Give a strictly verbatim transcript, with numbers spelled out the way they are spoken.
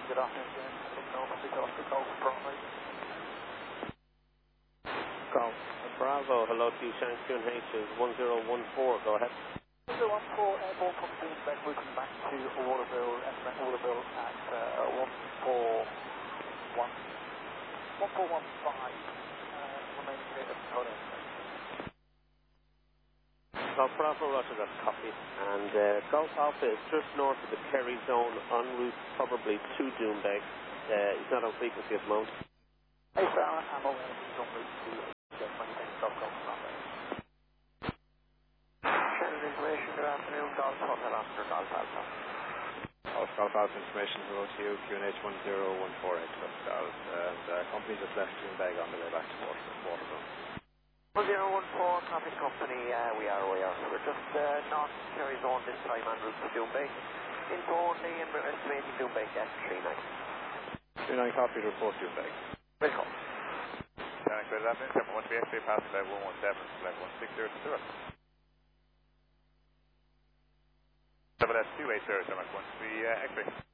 Good afternoon, Nova Six Oscar Golf Bravo. Golf Bravo, hello to you, Shankston H is one zero one four, go ahead. one zero one four, airborne from Doombeck, moving back to Waterville, estimate Waterville at uh, one four one, one four one five, uh, remaining clear of Dakota. Golf Bravo, Roger, that's copy. And uh, Golf Alpha is just north of the Kerry zone, en route probably to Doombeck. Uh, he's not on frequency at the moment. Hey Sarah, I'm on route to get twenty seconds Golf Golf Bravo. Shannon information, good afternoon, Golf Hotel Oscar Golf Alpha. Golf Golf Alpha information, hello to you, Q N H one zero one four eight, Golf. And uh, company just left Doombeck on the way back to Water, Waterville. one zero one four, traffic company, uh, we are aware. We're just uh, north Kerry zone this time en route to Doombeck. Info only and we're estimating Doombeck at three nine. three nine copy to report Doombeck. Welcome. Shannon, good afternoon, seven one three X-ray pass flight one one seven, flight one six zero zero. Double S two eight zero, seven one three uh, X-ray.